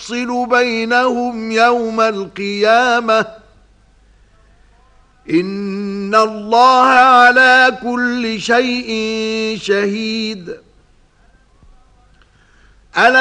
يفصل بينهم يوم القيامة إن الله على كل شيء شهيد.